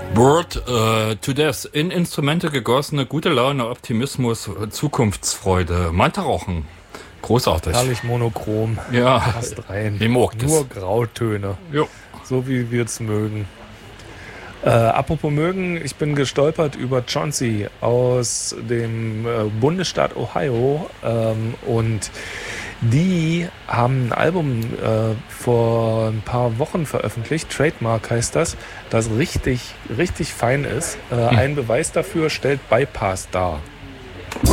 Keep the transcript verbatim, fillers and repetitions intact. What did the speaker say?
Bored äh, to Death. In Instrumente gegossene, gute Laune, Optimismus, Zukunftsfreude. Mantarochen. Großartig. Herrlich monochrom. Ja. Passt rein. Ich mag das. Nur Grautöne. Jo. So wie wir es mögen. Äh, apropos mögen, ich bin gestolpert über Chauncey aus dem äh, Bundesstaat Ohio ähm, und die haben ein Album äh, vor ein paar Wochen veröffentlicht, Trademark heißt das, das richtig, richtig fein ist. Äh, hm. Ein Beweis dafür stellt Bypass dar.